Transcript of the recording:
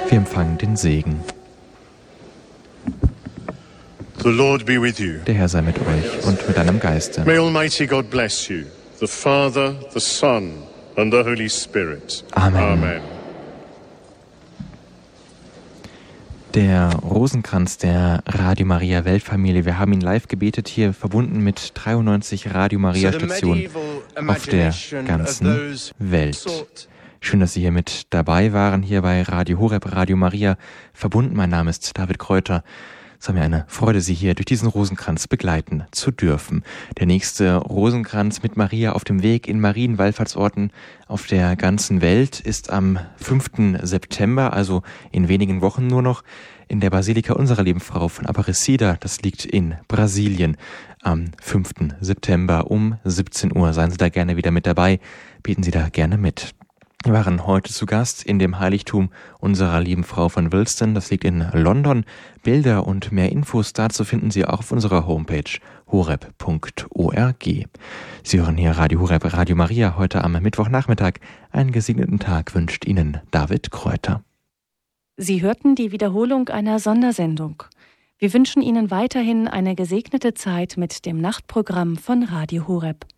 Wir empfangen den Segen. The Lord be with you. Der Herr sei mit euch und mit deinem Geiste. May Almighty God bless you, the Father, the Son and the Holy Spirit. Amen. Amen. Der Rosenkranz der Radio Maria Weltfamilie. Wir haben ihn live gebetet, hier verbunden mit 93 Radio Maria Stationen auf der ganzen Welt. Schön, dass Sie hier mit dabei waren, hier bei Radio Horeb, Radio Maria verbunden. Mein Name ist David Kräuter. Es war mir eine Freude, Sie hier durch diesen Rosenkranz begleiten zu dürfen. Der nächste Rosenkranz mit Maria auf dem Weg in Marienwallfahrtsorten auf der ganzen Welt ist am 5. September, also in wenigen Wochen nur noch, in der Basilika Unserer Lieben Frau von Aparecida. Das liegt in Brasilien. Am 5. September um 17 Uhr. Seien Sie da gerne wieder mit dabei. Beten Sie da gerne mit. Wir waren heute zu Gast in dem Heiligtum Unserer Lieben Frau von Wilston. Das liegt in London. Bilder und mehr Infos dazu finden Sie auch auf unserer Homepage horeb.org. Sie hören hier Radio Horeb, Radio Maria heute am Mittwochnachmittag. Einen gesegneten Tag wünscht Ihnen David Kräuter. Sie hörten die Wiederholung einer Sondersendung. Wir wünschen Ihnen weiterhin eine gesegnete Zeit mit dem Nachtprogramm von Radio Horeb.